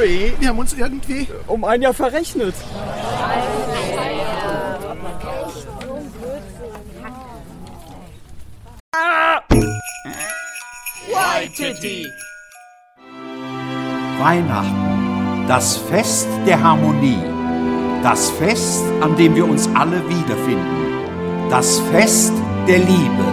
sorry. Wir haben uns irgendwie um ein Jahr verrechnet. Waititi. Weihnachten, das Fest der Harmonie, das Fest, an dem wir uns alle wiederfinden, das Fest der Liebe.